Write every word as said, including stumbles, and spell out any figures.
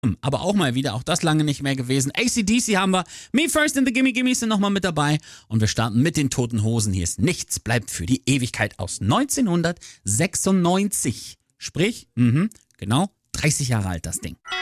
Aber auch mal wieder, auch das lange nicht mehr gewesen. A C D C haben wir, Me First and the Gimme Gimmes sind nochmal mit dabei. Und wir starten mit den Toten Hosen. Hier ist Nichts bleibt für die Ewigkeit aus neunzehnhundertsechsundneunzig. Sprich, mhm, genau, dreißig Jahre alt das Ding.